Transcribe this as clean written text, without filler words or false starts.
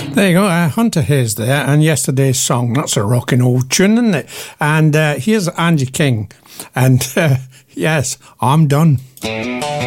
There you go, Hunter Hayes there, and Yesterday's Song. That's a rocking old tune, isn't it? And here's Angie King, and yes, I'm done.